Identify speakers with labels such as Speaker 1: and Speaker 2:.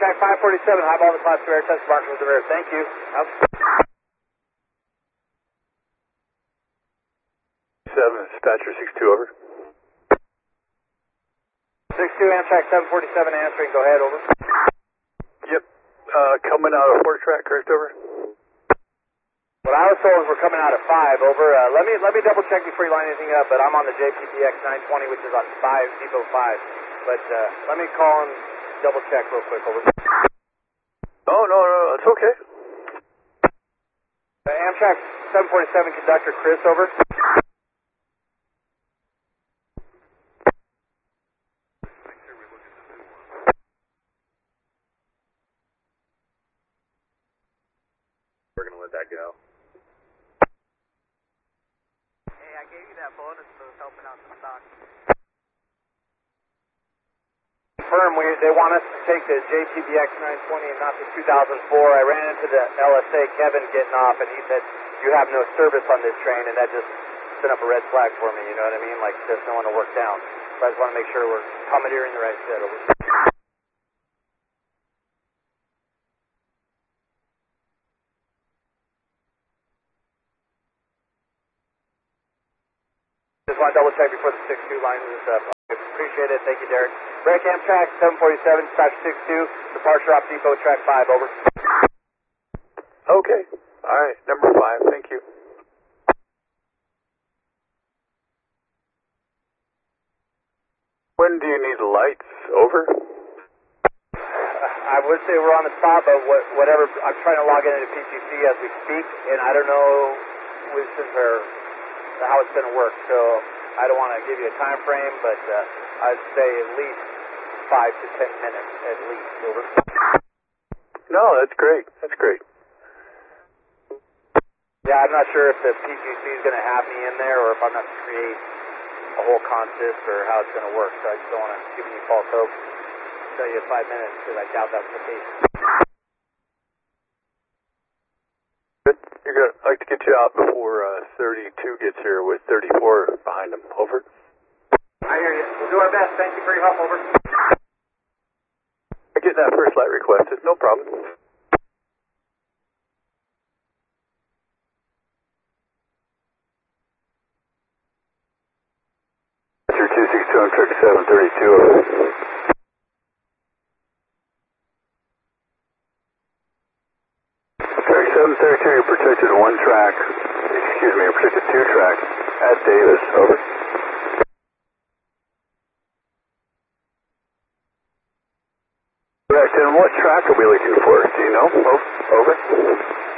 Speaker 1: Amtrak 547, high ball the class 2 air test mark with the rear. Thank you. Out.
Speaker 2: 7, dispatcher 62, over.
Speaker 1: 62, Amtrak 747 answering, go ahead, over.
Speaker 2: Yep, coming out of 4 track, correct, over.
Speaker 1: What I was told is we're coming out at 5, over. Let me double check before you line anything up, but I'm on the JPPX 920, which is on 5, Depot 5. But let me call and double check real quick, over.
Speaker 2: Oh, no, it's okay.
Speaker 1: Amtrak 747 conductor Chris, over.
Speaker 2: We're going to let that go.
Speaker 3: Hey, I gave you that bonus for helping out the stock.
Speaker 1: Confirm, they want us to take the JPBX 920 and not the 2004. I ran into the LSA, Kevin, getting off, and he said, you have no service on this train, and that just sent up a red flag for me, you know what I mean? Like, there's no one to work down. So I just want to make sure we're commandeering the right set, over. Just want to double check before the 6-2 lines this up. Appreciate it. Thank you, Derek. Break Amtrak 747, dispatch 62, departure off Depot track 5, over.
Speaker 2: Okay. All right, number 5, thank you. When do you need lights, over?
Speaker 1: I would say we're on the spot, but whatever, I'm trying to log into PGC as we speak, and I don't know how it's going to work, so I don't want to give you a time frame, but I'd say at least 5 to 10 minutes, at least, over.
Speaker 2: No, that's great. That's great.
Speaker 1: Yeah, I'm not sure if the PGC is going to have me in there, or if I'm going to create a whole consist, or how it's going to work, so I just don't want to give you false hope. Tell you 5 minutes, because I doubt that's the case.
Speaker 2: Good. I'd like to get you out before 32 gets here with 34 behind him, over.
Speaker 1: I hear you. We'll do our best. Thank you for your help, over.
Speaker 2: I get that first light requested, no problem. Your 262 on track 732, over. Track 732, you're protected 1 track, you're protected 2 track at Davis, over. Correct, and what track are we looking for? Do you know? Over.